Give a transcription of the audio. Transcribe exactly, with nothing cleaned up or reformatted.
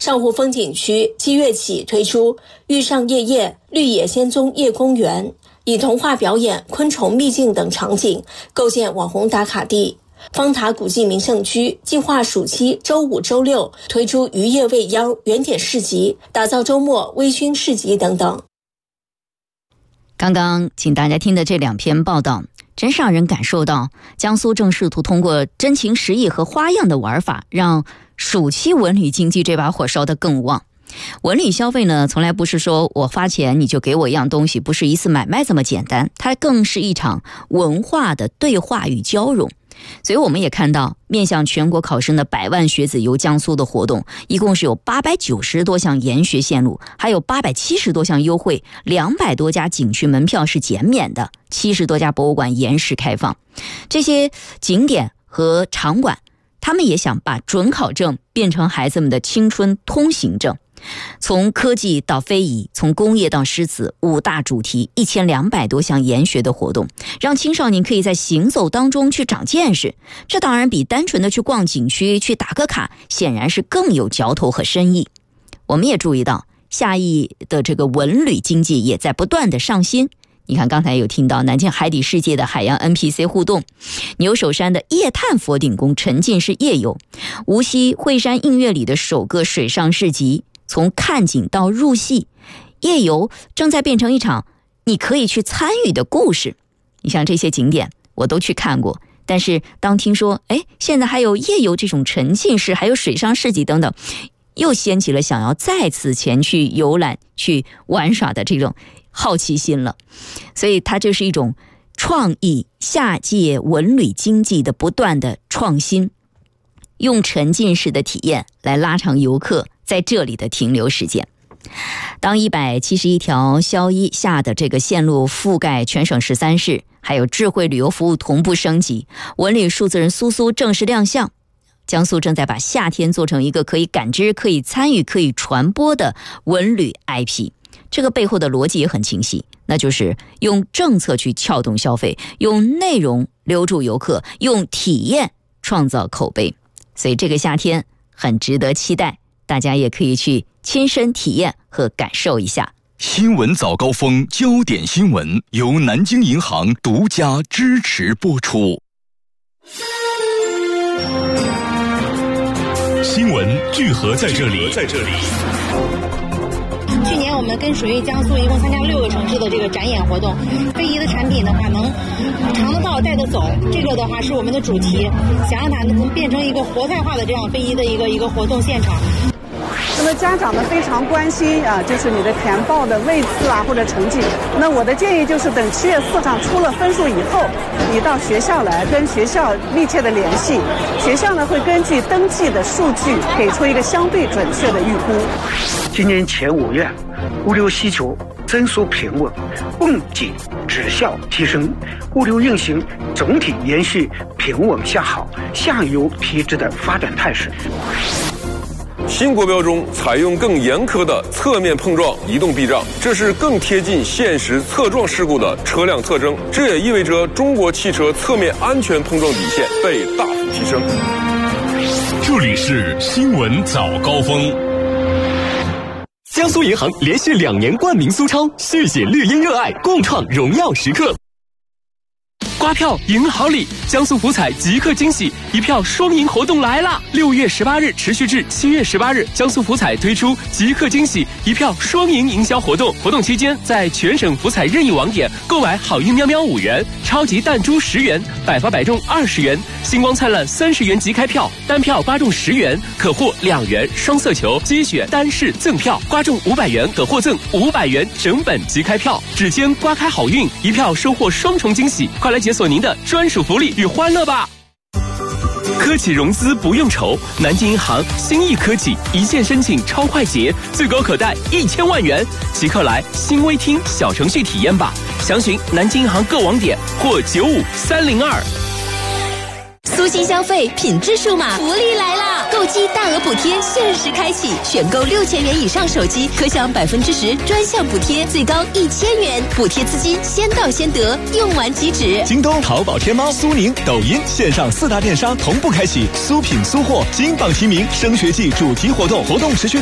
上湖风景区七月起推出遇上夜夜绿野仙踪夜公园，以童话表演、昆虫秘境等场景构建网红打卡地。方塔古迹名胜区计划暑期周五周六推出渔业未央原点市集，打造周末微醺市集等等。 刚刚请大家听的这两篇报道，真是让人感受到江苏正试图通过真情实意和花样的玩法，让暑期文旅经济这把火烧得更旺。文旅消费呢，从来不是说我花钱你就给我一样东西，不是一次买卖这么简单，它更是一场文化的对话与交融。所以我们也看到，面向全国考生的百万学子游江苏的活动，一共是有八百九十多项研学线路，还有八百七十多项优惠，两百多家景区门票是减免的，七十多家博物馆延时开放。这些景点和场馆，他们也想把准考证变成孩子们的青春通行证。从科技到非遗，从工业到诗词，五大主题，一千两百多项研学的活动，让青少年可以在行走当中去长见识。这当然比单纯的去逛景区去打个卡，显然是更有嚼头和深意。我们也注意到，夏邑的这个文旅经济也在不断的上新。你看，刚才有听到南京海底世界的海洋 N P C 互动，牛首山的夜探佛顶宫沉浸式夜游，无锡惠山映月里的首个水上市集，从看景到入戏，夜游正在变成一场你可以去参与的故事。你像这些景点我都去看过，但是当听说哎，现在还有夜游这种沉浸式，还有水上市集等等，又掀起了想要再次前去游览去玩耍的这种好奇心了。所以它就是一种创意下届文旅经济的不断的创新，用沉浸式的体验来拉长游客在这里的停留时间。当一百七十一条销一下的这个线路覆盖全省十三市，还有智慧旅游服务同步升级，文旅数字人苏苏正式亮相。江苏正在把夏天做成一个可以感知、可以参与、可以传播的文旅 I P。 这个背后的逻辑也很清晰，那就是用政策去撬动消费，用内容留住游客，用体验创造口碑。所以这个夏天很值得期待，大家也可以去亲身体验和感受一下。 新闻早高峰焦点新闻由南京银行独家支持播出。新闻聚合在这里，在这里。 去年我们跟水域江苏一共参加六个城市的这个展演活动，非遗的产品的话能尝得到带得走，这个的话是我们的主题，想让它能变成一个活态化的这样非遗的一个一个活动现场。 那么家长呢非常关心啊，就是你的填报的位次啊或者成绩。那我的建议就是等七月四号出了分数以后，你到学校来跟学校密切的联系，学校呢会根据登记的数据给出一个相对准确的预估。 今年前五月，物流需求增速平稳，供给质效提升，物流运行总体延续平稳向好、下游提质的发展态势。 新国标中采用更严苛的侧面碰撞移动避障，这是更贴近现实侧撞事故的车辆特征。这也意味着中国汽车侧面安全碰撞底线被大幅提升。 这里是新闻早高峰。 江苏银行连续两年冠名苏超，续写绿茵热爱，共创荣耀时刻。刮票赢好礼，江苏福彩即刻惊喜，一票双赢活动来啦！六月十八日持续至七月十八日，江苏福彩推出即刻惊喜一票双赢营销活动。活动期间，在全省福彩任意网点购买好运喵喵五元、超级弹珠十元、百发百中二十元、星光灿烂三十元即开票，单票刮中十元可获两元双色球积雪单式赠票，刮中五百元可获赠五百元整本即开票。指尖刮开好运，一票收获双重惊喜，快来解锁您的专属福利与欢乐吧！科企融资不用愁，南京银行新意科企一键申请超快捷，最高可贷一千万元，即刻来新微厅小程序体验吧！详询南京银行各网点或九五三零二。 苏新消费品质数码福利来啦！购机大额补贴限时开启，选购六千元以上手机可享百分之十专项补贴，最高一千元，补贴资金先到先得，用完即止。 京东、淘宝、天猫、苏宁、抖音线上四大电商同步开启苏品苏货金榜题名升学季主题活动，活动持续